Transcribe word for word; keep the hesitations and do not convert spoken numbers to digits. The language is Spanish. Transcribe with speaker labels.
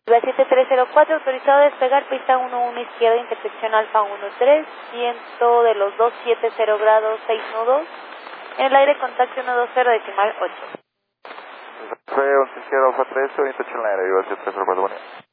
Speaker 1: siete tres cero cuatro, autorizado a despegar, pista uno uno izquierda, intersección Alfa uno tres, viento de los dos siete cero grados, seis nudos, en el aire contacto uno dos cero decimal ocho.
Speaker 2: Fue un izquierda Alfa tres, orientación al aire, viva siete tres cero cuatro,